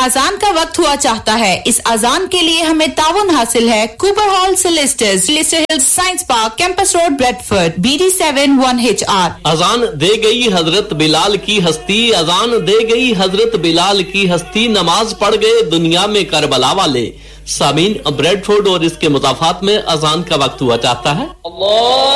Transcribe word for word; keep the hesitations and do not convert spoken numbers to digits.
अजान का वक्त हुआ चाहता है। इस अजान के लिए हमें ताउन हासिल है Cooper hall सिलेस्टर्स, Leicester hills science park, campus road, Bradford, B D seven one H R. अजान दे गई हजरत बिलाल की हस्ती, अजान दे गई हजरत बिलाल की हस्ती, नमाज पढ़ गए दुनिया में करबला वाले। सामीन, ब्रेडफोर्ड और इसके मुजाफात में अजान का वक्त हुआ चाहता है। अल्लाह